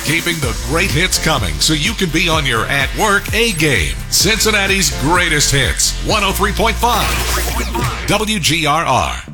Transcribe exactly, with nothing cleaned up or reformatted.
keeping the great hits coming so you can be on your at work A game. Cincinnati's greatest hits, one oh three point five W G R R.